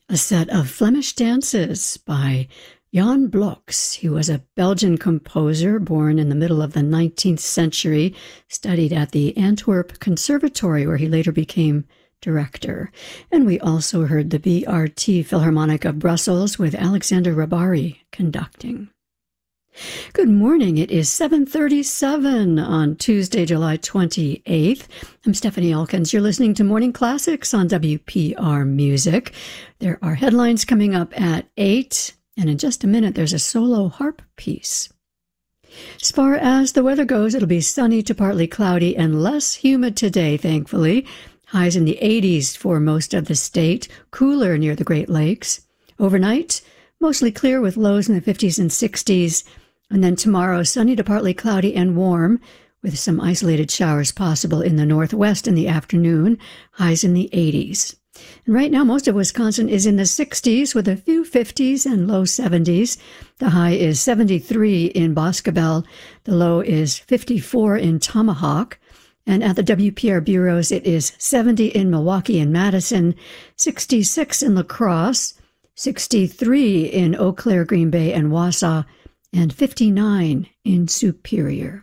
A set of Flemish dances by Jan Bloks. He was a Belgian composer born in the middle of the 19th century, studied at the Antwerp Conservatory, where he later became director. And we also heard the BRT Philharmonic of Brussels with Alexander Rabari conducting. Good morning. It is 7:37 on Tuesday, July 28th. I'm Stephanie Elkins. You're listening to Morning Classics on WPR Music. There are headlines coming up at 8, and in just a minute, there's a solo harp piece. As far as the weather goes, it'll be sunny to partly cloudy and less humid today, thankfully. Highs in the 80s for most of the state, cooler near the Great Lakes. Overnight, mostly clear with lows in the 50s and 60s. And then tomorrow, sunny to partly cloudy and warm, with some isolated showers possible in the northwest in the afternoon, highs in the 80s. And right now, most of Wisconsin is in the 60s with a few 50s and low 70s. The high is 73 in Boscobel. The low is 54 in Tomahawk. And at the WPR bureaus, it is 70 in Milwaukee and Madison, 66 in La Crosse, 63 in Eau Claire, Green Bay, and Wausau, and 59 in Superior.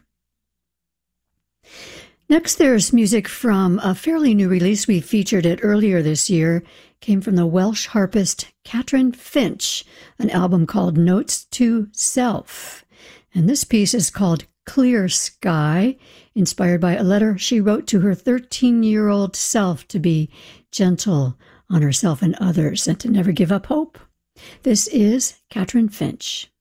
Next, there's music from a fairly new release. We featured it earlier this year. Came from the Welsh harpist Catherine Finch, an album called Notes to Self. And this piece is called Clear Sky, inspired by a letter she wrote to her 13-year-old self to be gentle on herself and others and to never give up hope. This is Catherine Finch.